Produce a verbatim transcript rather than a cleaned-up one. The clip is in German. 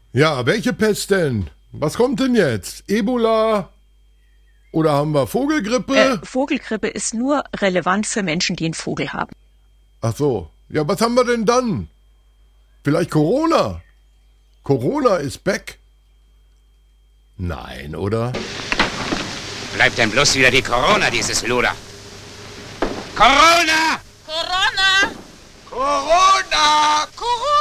Ja, welche Pest denn? Was kommt denn jetzt? Ebola? Oder haben wir Vogelgrippe? Äh, Vogelgrippe ist nur relevant für Menschen, die einen Vogel haben. Ach so. Ja, was haben wir denn dann? Vielleicht Corona? Corona ist back? Nein, oder? Bleibt denn bloß wieder die Corona, dieses Luder? Corona! Corona! Corona! Corona!